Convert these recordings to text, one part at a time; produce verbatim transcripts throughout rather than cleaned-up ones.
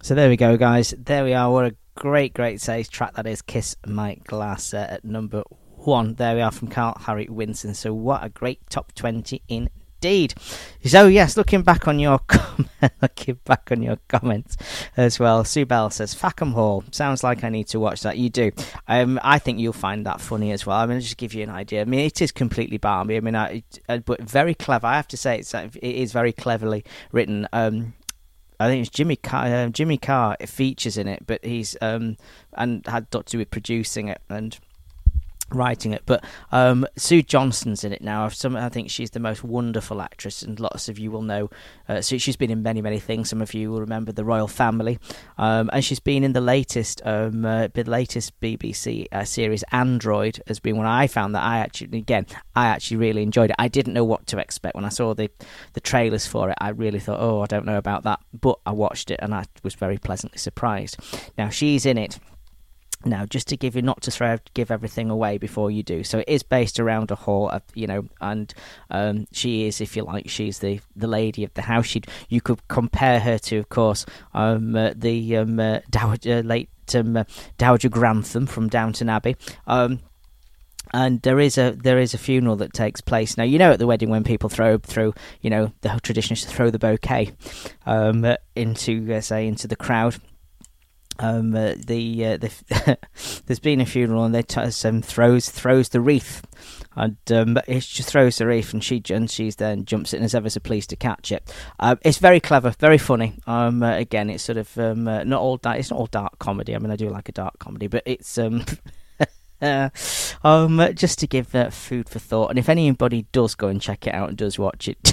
So there we go, guys. There we are. What a great, great safe track that is. Kiss My Glass uh, at number one. There we are from Carl Harry Winson. So what a great top twenty indeed. So yes, looking back on your comment, looking back on your comments as well. Sue Bell says Fackham Hall. Sounds like I need to watch that. You do. Um, I think you'll find that funny as well. I mean, I'll just give you an idea. I mean, it is completely balmy. I mean, I, uh, but very clever. I have to say, it's it is very cleverly written. Um, I think it's Jimmy Carr. Uh, Jimmy Carr features in it, but he's um and had a lot to do with producing it and writing it. But um, Sue Johnston's in it now. Some, I think she's the most wonderful actress, and lots of you will know. Uh, so she's been in many, many things. Some of you will remember The Royal Family, um, and she's been in the latest, um, uh, the latest B B C uh, series. Android has been one I found that I actually, again, I actually really enjoyed it. I didn't know what to expect when I saw the the trailers for it. I really thought, oh, I don't know about that, but I watched it and I was very pleasantly surprised. Now she's in it. Now, just to give you, not to throw, give everything away before you do. So it is based around a hall, of, you know, and um, she is, if you like, she's the, the lady of the house. She'd, you could compare her to, of course, um, uh, the um, uh, Dowager, late um, uh, Dowager Grantham from Downton Abbey. Um, And there is a there is a funeral that takes place now. You know, at the wedding when people throw throw, you know, the whole tradition is to throw the bouquet um, uh, into, uh, say, into the crowd. Um, uh, the, uh, the there's been a funeral and they t- um, throws throws the wreath, and um, it just throws the wreath, and she and she's then jumps it and is ever so pleased to catch it. Uh, it's very clever, very funny. Um, uh, again, it's sort of um, uh, not all da- it's not all dark comedy. I mean, I do like a dark comedy, but it's um. Uh, um, just to give uh, food for thought, and if anybody does go and check it out and does watch it,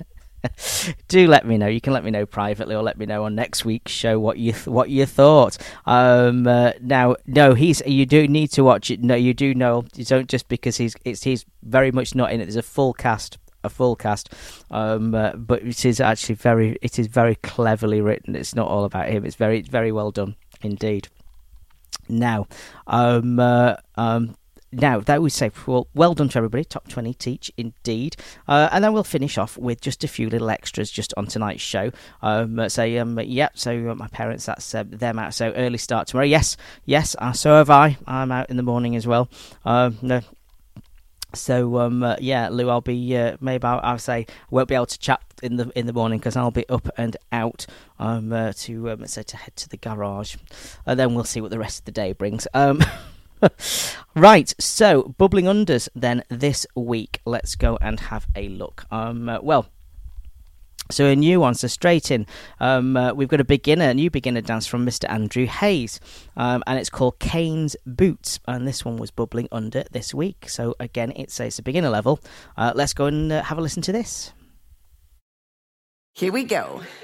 do let me know. You can let me know privately, or let me know on next week's show what you th- what you thought. Um, uh, now, no, he's you do need to watch it. No, you do know. You don't just because he's it's he's very much not in it. There's a full cast. A full cast, um, uh, but it is actually very, it is very cleverly written. It's not all about him. It's very, very well done indeed. Now, um, uh, um, now that we say, well, well done to everybody. Top twenty teach indeed, uh, and then we'll finish off with just a few little extras just on tonight's show. Um, uh, so, um, yeah, so uh, my parents, that's uh, them out. So early start tomorrow. Yes, yes. Uh, so have I. I'm out in the morning as well. Um, no. So um uh, yeah, Lou, I'll be uh, maybe I'll, I'll say won't be able to chat in the in the morning because I'll be up and out um uh, to um, so to head to the garage, and then we'll see what the rest of the day brings. Um, right, so bubbling unders then this week. Let's go and have a look. Um, uh, well. So a new one, so straight in, um, uh, we've got a beginner, a new beginner dance from Mister Andrew Hayes, um, and it's called Kane's Boots, and this one was bubbling under this week. So again, it's a, it's a beginner level. Uh, let's go and uh, have a listen to this. Here we go.